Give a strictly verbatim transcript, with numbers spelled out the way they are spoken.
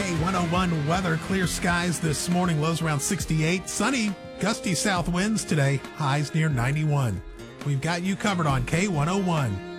K one oh one weather, clear skies this morning, lows around sixty-eight. Sunny, gusty south winds today, highs near ninety-one. We've got you covered on K one oh one.